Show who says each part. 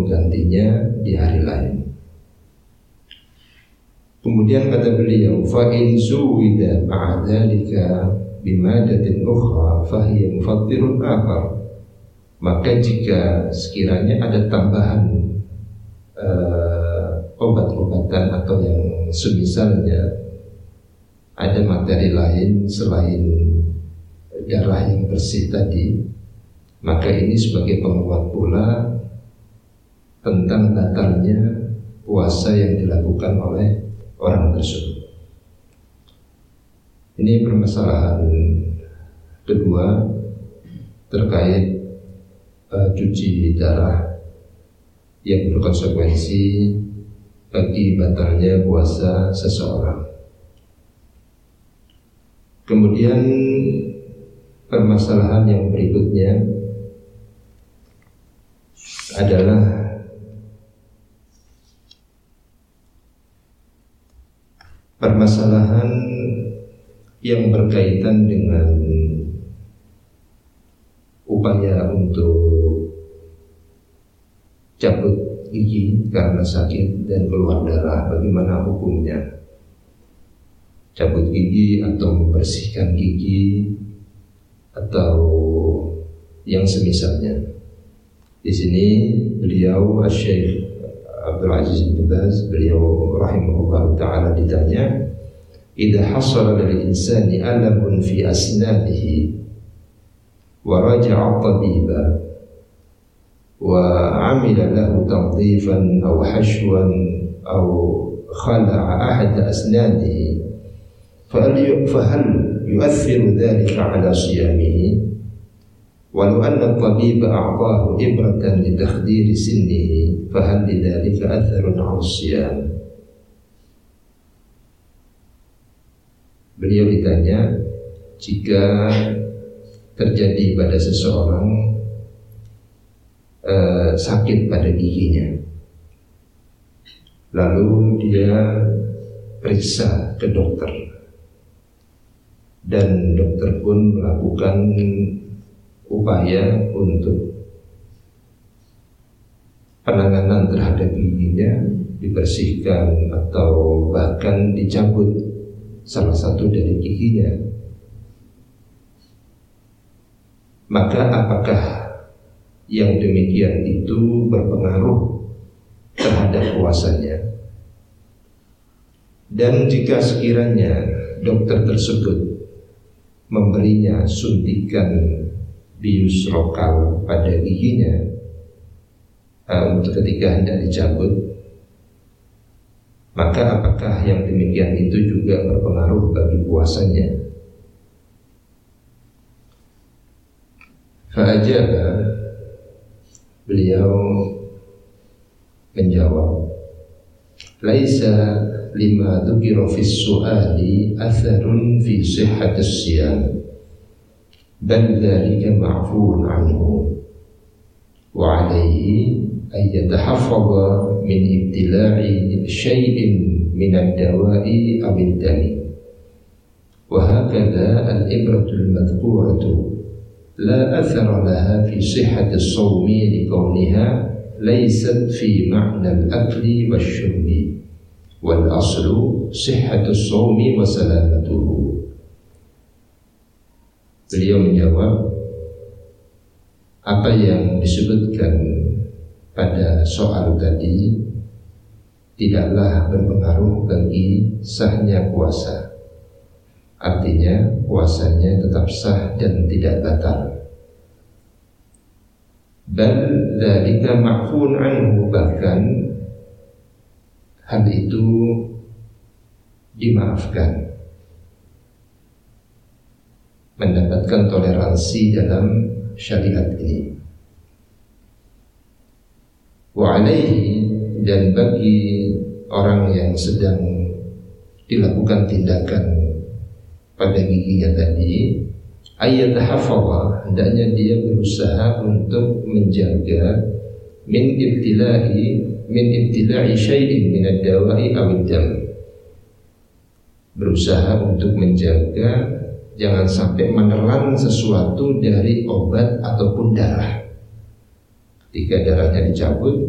Speaker 1: menggantinya di hari lain. Kemudian kata beliau, fa in zuwida ma'adzalika bimadatin ukhra fahiya mufattirun akhar. Maka jika sekiranya ada tambahan obat-obatan atau yang semisalnya, ada materi lain selain darah yang bersih tadi, maka ini sebagai penguat pula tentang batalnya puasa yang dilakukan oleh orang tersebut. Ini permasalahan kedua terkait cuci darah yang berkonsekuensi bagi batalnya puasa seseorang. Kemudian permasalahan yang berikutnya adalah permasalahan yang berkaitan dengan upaya untuk cabut gigi karena sakit dan keluar darah. Bagaimana hukumnya? Cabut gigi atau membersihkan gigi atau yang semisalnya. Di sini beliau Syekh Abdul Aziz bin Baz, beliau rahimahullah ta'ala ditanya, idza hasala lil insani alamun fi asnanihi wa raja'a tabiba wa amila lahu tadhifan aw hashwan aw khala'a ahad asnanihi fahal yu'athiru dhalika ala siyamihi walau anna at-tabiba a'tahu ibratan li takhdiri sinnihi fahal lidzalika atharun 'ala as-siyam. Beliau ditanya, jika terjadi pada seseorang sakit pada giginya, lalu dia periksa ke dokter dan dokter pun melakukan upaya untuk penanganan terhadap giginya, dibersihkan atau bahkan dicabut salah satu dari giginya, maka apakah yang demikian itu berpengaruh terhadap puasanya? Dan jika sekiranya dokter tersebut memberinya suntikan bius lokal pada giginya untuk ketika hendak dicabut, maka apakah yang demikian itu juga berpengaruh bagi puasanya? Fa'ajaba, beliau menjawab, laisa lima dzukira fis su'ali atharun fi sihhatis siyam bal dzalika ma'fuun anhu wa 'alaihi ay yatahaffadha min ibtila'i syai'in min ad-dawa'i aw ad-dami wa hakadha al-ibratu al-madhkuratu la athara laha fi sihhati as-sawmi likawniha laysat fi ma'na al-akli wash-shurbi wal aslu sihhatu as-sawmi wa salamatuhu. Beliau menjawab, apa yang disebutkan pada soal tadi tidaklah berpengaruh bagi sahnya puasa. Artinya puasanya tetap sah dan tidak batal. Bal dzalika ma'fun anhu, bahkan hal itu dimaafkan, mendapatkan toleransi dalam syariat ini. Wa alaihi, dan bagi orang yang sedang dilakukan tindakan pada giginya tadi, ayyatahafadha, hendaknya dia berusaha untuk menjaga min ibtila'i syai'in min ad-dawa'i aw ad-dam, berusaha untuk menjaga jangan sampai menelan sesuatu dari obat ataupun darah. Ketika darahnya dicabut,